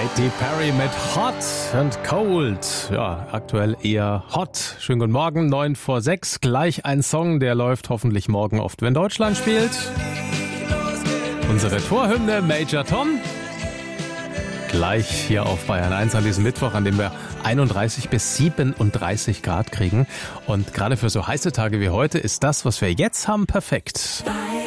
Katy Perry mit Hot and Cold. Ja, aktuell eher hot. Schönen guten Morgen, 5:09. Gleich ein Song, der läuft hoffentlich morgen oft, wenn Deutschland spielt. Unsere Torhymne Major Tom. Gleich hier auf Bayern 1 an diesem Mittwoch, an dem wir 31 bis 37 Grad kriegen. Und gerade für so heiße Tage wie heute ist das, was wir jetzt haben, perfekt.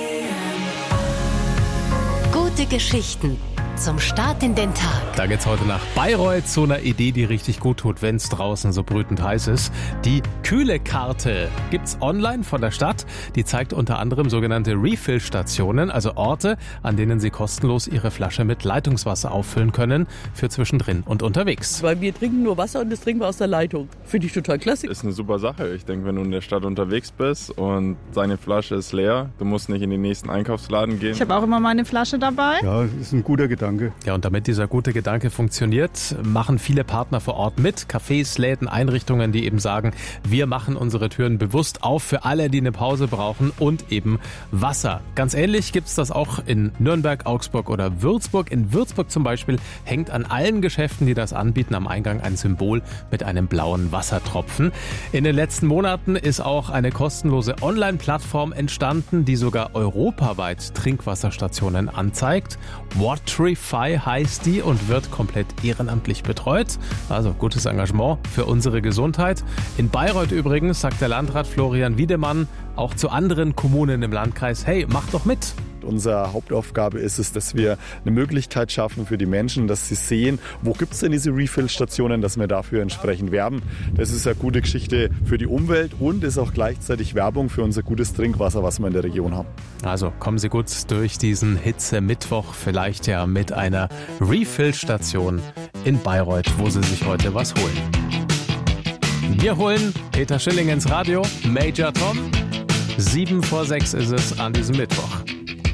Gute Geschichten zum Start in den Tag. Da geht's heute nach Bayreuth zu einer Idee, die richtig gut tut, wenn es draußen so brütend heiß ist. Die Kühlekarte gibt's online von der Stadt. Die zeigt unter anderem sogenannte Refill-Stationen, also Orte, an denen Sie kostenlos Ihre Flasche mit Leitungswasser auffüllen können für zwischendrin und unterwegs. Weil wir trinken nur Wasser und das trinken wir aus der Leitung. Finde ich total klasse. Ist eine super Sache. Ich denke, wenn du in der Stadt unterwegs bist und deine Flasche ist leer, du musst nicht in den nächsten Einkaufsladen gehen. Ich habe auch immer meine Flasche dabei. Ja, das ist ein guter Gedanke. Ja, und damit dieser gute Gedanke funktioniert, machen viele Partner vor Ort mit. Cafés, Läden, Einrichtungen, die eben sagen, wir machen unsere Türen bewusst auf für alle, die eine Pause brauchen und eben Wasser. Ganz ähnlich gibt's das auch in Nürnberg, Augsburg oder Würzburg. In Würzburg zum Beispiel hängt an allen Geschäften, die das anbieten, am Eingang ein Symbol mit einem blauen Wassertropfen. In den letzten Monaten ist auch eine kostenlose Online-Plattform entstanden, die sogar europaweit Trinkwasserstationen anzeigt. Waterify heißt die und wird komplett ehrenamtlich betreut. Also gutes Engagement für unsere Gesundheit. In Bayreuth übrigens sagt der Landrat Florian Wiedemann auch zu anderen Kommunen im Landkreis, hey, macht doch mit. Unsere Hauptaufgabe ist es, dass wir eine Möglichkeit schaffen für die Menschen, dass sie sehen, wo gibt es denn diese Refill-Stationen, dass wir dafür entsprechend werben. Das ist eine gute Geschichte für die Umwelt und ist auch gleichzeitig Werbung für unser gutes Trinkwasser, was wir in der Region haben. Also kommen Sie gut durch diesen Hitze-Mittwoch, vielleicht ja mit einer Refill-Station in Bayreuth, wo Sie sich heute was holen. Wir holen Peter Schilling ins Radio, Major Tom. 5:07 ist es an diesem Mittwoch.